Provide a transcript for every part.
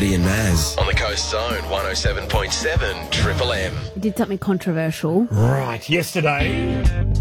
Paddy and Maz. On the Coast Zone, 107.7 Triple M. I did something controversial Right, yesterday.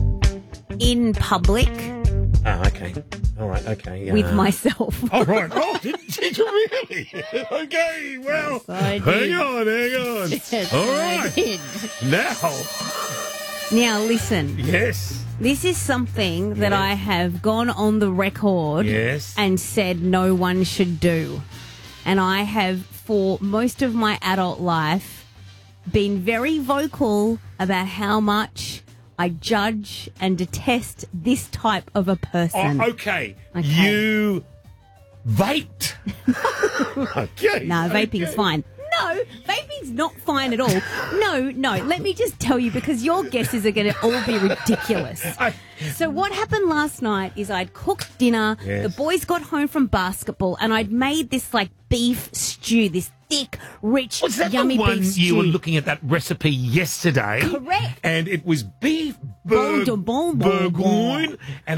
in public Oh, okay. All right, okay. with myself. Oh, right. Oh, did you really? Okay, well, Yes, I did. hang on. Yes, All I right. did. Now, Now, listen. yes. This is something that I have gone on the record Yes. and said no one should do. And I have, for most of my adult life, been very vocal about how much I judge and detest this type of a person. Oh, okay. Okay. You vaped. Okay. No, vaping's okay. fine. No, vaping's not fine at all. No. Let me just tell you, because your guesses are going to all be ridiculous. So what happened last night is I'd cooked dinner, Yes. the boys got home from basketball, and I'd made this like beef stew, this thick, rich, Was that yummy the one beef stew. you were looking at that recipe yesterday? Correct. And it was beef Bon de bon bon bourgogne, and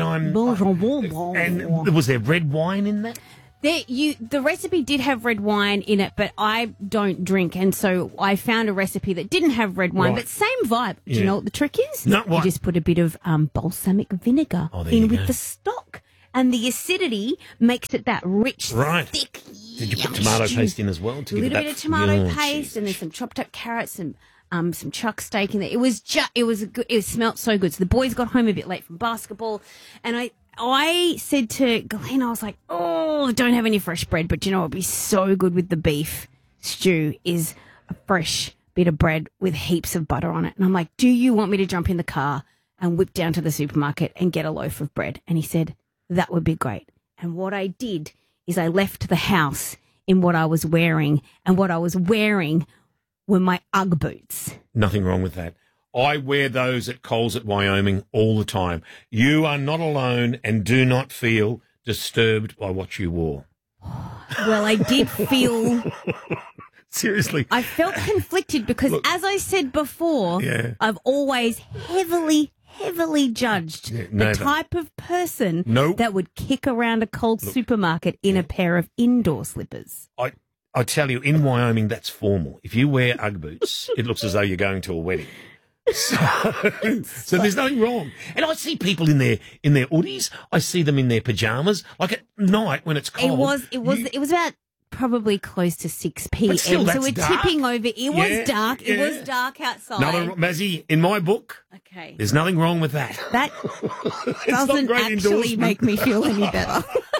and was there red wine in that? The recipe did have red wine in it, but I don't drink, and so I found a recipe that didn't have red wine, Right. but same vibe. Do you Yeah. know what the trick is? No, what? You just put a bit of balsamic vinegar Oh, there you in with go. the stock, and the acidity makes it that rich, Right. thick. Did you put yummy tomato stew. paste in as well? A little bit of tomato paste, and then some chopped up carrots and some chuck steak in there. It was it smelled so good. So the boys got home a bit late from basketball, and I said to Glenn, I was like, oh, I don't have any fresh bread, but you know what would be so good with the beef stew is a fresh bit of bread with heaps of butter on it. And I'm like, do you want me to jump in the car and whip down to the supermarket and get a loaf of bread? And he said, that would be great. And what I did is I left the house in what I was wearing, and what I was wearing were my Ugg boots. Nothing wrong with that. I wear those at Coles at Wyoming all the time. You are not alone, and do not feel disturbed by what you wore. Well, I did feel... Seriously. I felt conflicted because, as I said before, Yeah. I've always heavily judged the never. type of person Nope. that would kick around a Coles supermarket in a pair of indoor slippers. I tell you, in Wyoming, that's formal. If you wear Ugg boots, it looks as though you're going to a wedding. So there's nothing wrong. And I see people in their hoodies. I see them in their pajamas. Like at night when it's cold. It was about probably close to 6 p.m. But still, so that's we're dark. tipping over. It Yeah, was dark. It yeah. was dark outside. Mazzy, in my book, Okay. there's nothing wrong with that. That not doesn't great actually endorsement. make me feel any better.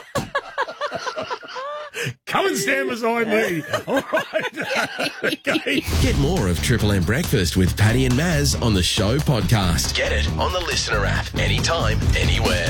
Come and stand beside me. All right. Okay. Get more of Triple M Breakfast with Paddy and Maz on the show podcast. Get it on the Listener app anytime, anywhere.